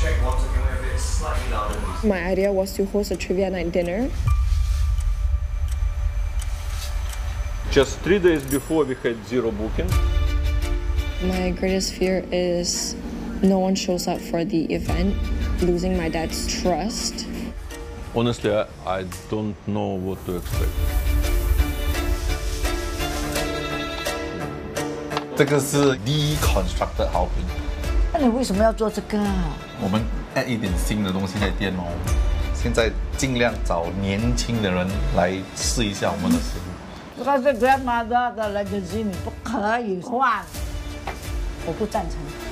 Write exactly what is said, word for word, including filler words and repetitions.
My idea was to host a trivia night dinner. Just three days before, we had zero booking. My greatest fear is no one shows up for the event, losing my dad's trust. Honestly, I, I don't know what to expect. 这个是 deconstructed 豪平。 那你为什么要做这个？ 我们 add 一点新的东西在店哦。现在尽量找年轻的人来试一下我们的食物。 这个是 grandmother 的 legacy， 你不可以换，我不赞成。